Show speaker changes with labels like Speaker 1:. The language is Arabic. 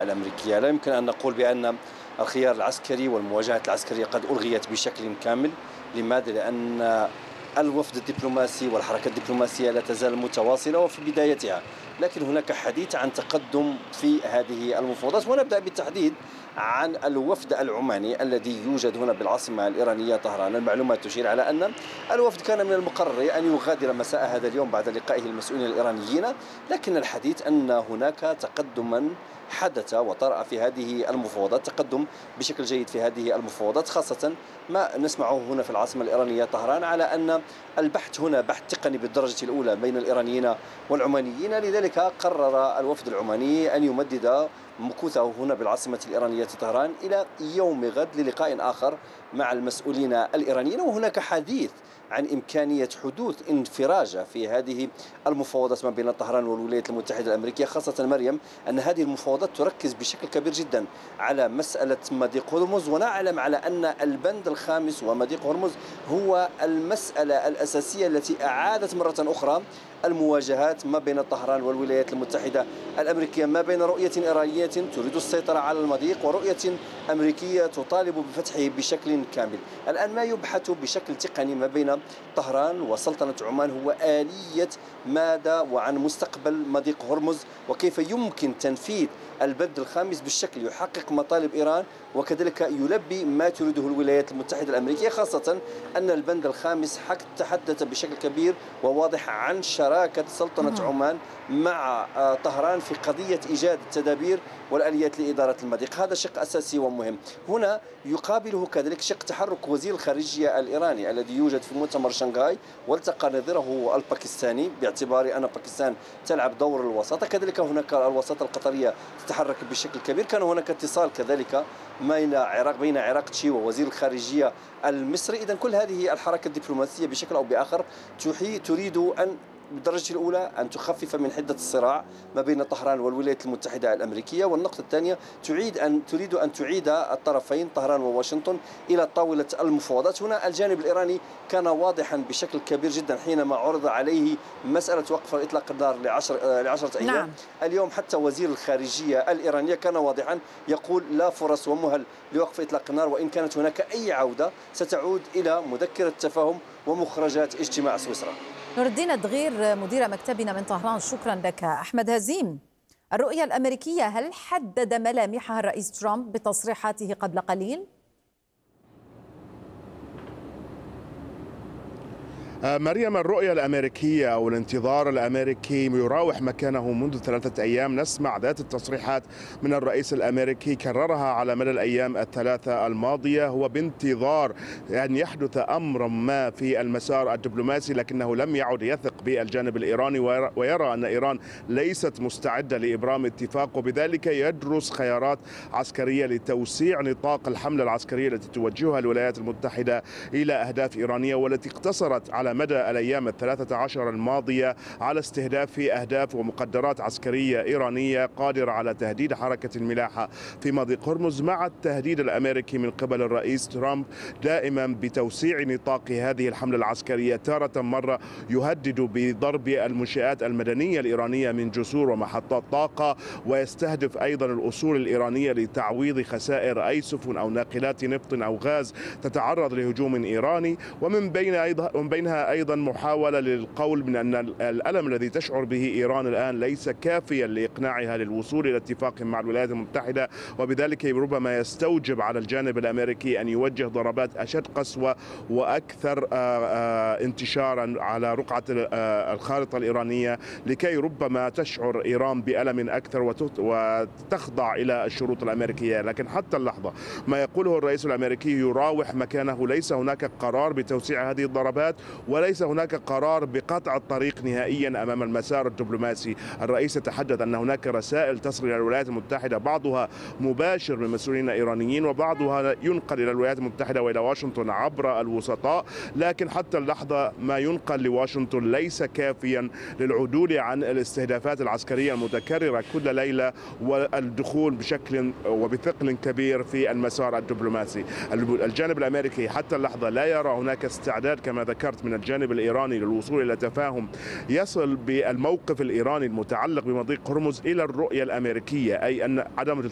Speaker 1: الأمريكية. لا يمكن أن نقول بأن الخيار العسكري والمواجهات العسكرية قد ألغيت بشكل كامل. لماذا؟ لأن الوفد الدبلوماسي والحركة الدبلوماسية لا تزال متواصلة وفي بدايتها، لكن هناك حديث عن تقدم في هذه المفاوضات. ونبدأ بالتحديد عن الوفد العماني الذي يوجد هنا بالعاصمة الإيرانية طهران. المعلومات تشير على أن الوفد كان من المقرر أن يغادر مساء هذا اليوم بعد لقائه المسؤولين الإيرانيين، لكن الحديث أن هناك تقدما حدث وطرأ في هذه المفاوضات، تقدم بشكل جيد في هذه المفاوضات، خاصة ما نسمعه هنا في العاصمة الإيرانية طهران على أن البحث هنا بحث تقني بالدرجة الأولى بين الإيرانيين والعمانيين. لذلك قرر الوفد العماني أن يمدد مكوثه هنا بالعاصمة الإيرانية طهران إلى يوم غد للقاء آخر مع المسؤولين الإيرانيين. وهناك حديث عن إمكانية حدوث انفراجة في هذه المفاوضات ما بين طهران والولايات المتحدة الأمريكية، خاصة مريم أن هذه المفاوضات تركز بشكل كبير جدا على مسألة مضيق هرمز. ونعلم على أن البند الخامس ومضيق هرمز هو المسألة الأساسية التي أعادت مرة أخرى المواجهات ما بين طهران والولايات المتحدة الأمريكية، ما بين رؤية إيرانية تريد السيطرة على المضيق ورؤية أمريكية تطالب بفتحه بشكل كامل. الآن ما يبحث بشكل تقني ما بين طهران وسلطنة عمان هو آلية ماذا وعن مستقبل مضيق هرمز، وكيف يمكن تنفيذ البند الخامس بالشكل يحقق مطالب إيران وكذلك يلبي ما تريده الولايات المتحدة الأمريكية، خاصة أن البند الخامس تحدث بشكل كبير وواضح عن شراكة سلطنة عمان مع طهران في قضية إيجاد التدابير والآليات لإدارة المضيق. هذا شق أساسي ومهم. هنا يقابله كذلك شق تحرك وزير الخارجية الإيراني الذي يوجد في مؤتمر شنغهاي والتقى نظيره الباكستاني، باعتبار أن باكستان تلعب دور الوساطة. كذلك هناك الوساطة القطرية تتحرك بشكل كبير. كان هناك اتصال كذلك بين عراقتشي ووزير الخارجية المصري. إذن كل هذه الحركة الدبلوماسية بشكل أو بآخر تريد أن بالدرجة الأولى أن تخفف من حدة الصراع ما بين طهران والولايات المتحدة الأمريكية، والنقطة الثانية تريد أن تعيد الطرفين طهران وواشنطن إلى طاولة المفاوضات. هنا الجانب الإيراني كان واضحا بشكل كبير جدا حينما عرض عليه مسألة وقف إطلاق النار ل10 أيام. نعم. اليوم حتى وزير الخارجية الإيرانية كان واضحا يقول لا فرص ومهل لوقف إطلاق النار، وإن كانت هناك أي عودة ستعود إلى مذكرة تفاهم ومخرجات اجتماع سويسرا.
Speaker 2: نور الدين الدغير مدير مكتبنا من طهران، شكرا لك. أحمد هزيم، الرؤية الأمريكية هل حدد ملامحها الرئيس ترامب بتصريحاته قبل قليل؟
Speaker 3: مريم، الرؤية الأمريكية أو الانتظار الأمريكي يراوح مكانه منذ 3 أيام. نسمع ذات التصريحات من الرئيس الأمريكي كررها على مدى الأيام الثلاثة الماضية، هو بانتظار أن يحدث أمر ما في المسار الدبلوماسي، لكنه لم يعد يثق بالجانب الإيراني ويرى أن إيران ليست مستعدة لإبرام اتفاق، وبذلك يدرس خيارات عسكرية لتوسيع نطاق الحملة العسكرية التي توجهها الولايات المتحدة إلى أهداف إيرانية، والتي اقتصرت على مدى الأيام 13 الماضية على استهداف أهداف ومقدرات عسكرية إيرانية قادرة على تهديد حركة الملاحة في مضيق هرمز، مع التهديد الأمريكي من قبل الرئيس ترامب دائما بتوسيع نطاق هذه الحملة العسكرية. تارة مرة يهدد بضرب المنشآت المدنية الإيرانية من جسور ومحطات طاقة، ويستهدف أيضا الأصول الإيرانية لتعويض خسائر أي سفن أو ناقلات نفط أو غاز تتعرض لهجوم إيراني. ومن بينها أيضا محاولة للقول من أن الألم الذي تشعر به إيران الآن ليس كافيا لإقناعها للوصول إلى اتفاق مع الولايات المتحدة، وبذلك ربما يستوجب على الجانب الأمريكي أن يوجه ضربات أشد قسوة وأكثر انتشارا على رقعة الخارطة الإيرانية، لكي ربما تشعر إيران بألم أكثر وتخضع إلى الشروط الأمريكية. لكن حتى اللحظة ما يقوله الرئيس الأمريكي يراوح مكانه. ليس هناك قرار بتوسيع هذه الضربات وليس هناك قرار بقطع الطريق نهائيا أمام المسار الدبلوماسي. الرئيس يتحدث أن هناك رسائل تصل إلى الولايات المتحدة، بعضها مباشر من مسؤولين إيرانيين وبعضها ينقل إلى الولايات المتحدة وإلى واشنطن عبر الوسطاء، لكن حتى اللحظة ما ينقل لواشنطن ليس كافيا للعدول عن الاستهدافات العسكرية المتكررة كل ليلة والدخول بشكل وبثقل كبير في المسار الدبلوماسي. الجانب الأمريكي حتى اللحظة لا يرى هناك استعداد كما ذكرت من الجانب الإيراني للوصول إلى تفاهم يصل بالموقف الإيراني المتعلق بمضيق هرمز إلى الرؤية الأمريكية، أي أن عدم